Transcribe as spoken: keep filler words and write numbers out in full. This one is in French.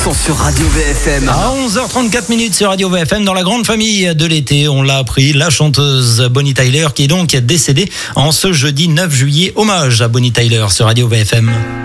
sont sur Radio V F M. À onze heures trente-quatre minutes sur Radio V F M, dans la grande famille de l'été, on l'a appris, la chanteuse Bonnie Tyler qui est donc décédée en ce jeudi neuf juillet. Hommage à Bonnie Tyler sur Radio V F M.